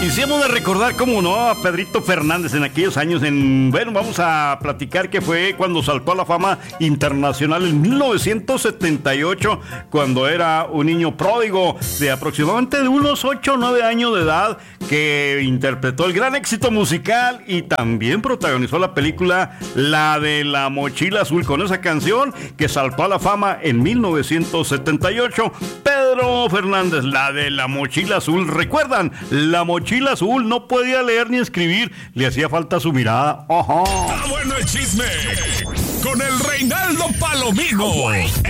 Y si hemos de recordar, cómo no, a Pedrito Fernández en aquellos años. Bueno, vamos a platicar que fue cuando saltó a la fama internacional en 1978, cuando era un niño pródigo de aproximadamente de unos 8 o 9 años de edad, que interpretó el gran éxito musical y también protagonizó la película La de la Mochila Azul, con esa canción que saltó a la fama en 1978. Pedro Fernández, La de la Mochila Azul. ¿Recuerdan? La Mochila Azul, no podía leer ni escribir, le hacía falta su mirada. ¡Ajá! ¡Está bueno el chisme! Con el Reinaldo Palomino.